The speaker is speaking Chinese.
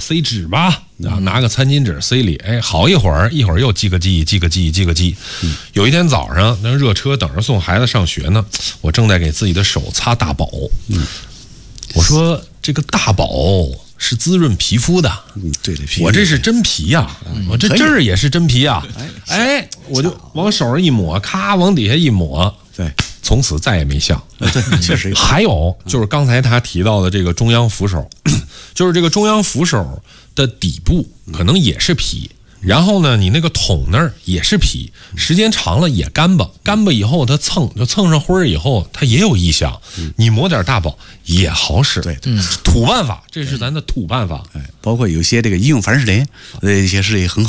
塞纸吧，拿个餐巾纸塞里，哎，好一会儿又记个记。有一天早上，那热车等着送孩子上学呢，我正在给自己的手擦大宝。我说这个大宝是滋润皮肤的， 对的， 我这是真皮呀，我这儿也是真皮呀，哎，我就往手上一抹，咔往底下一抹， 对， 从此再也没像。 对，确实有。 还有就是刚才他提到的这个中央扶手，就是这个中央扶手的底部可能也是皮。然后呢，你那个桶那儿也是皮，时间长了也干巴以后它蹭上灰儿以后，它也有异响。你抹点大宝也好使， 对， 土办法，这是咱的土办法。 包括有些这个医用凡士林，一些是也很好。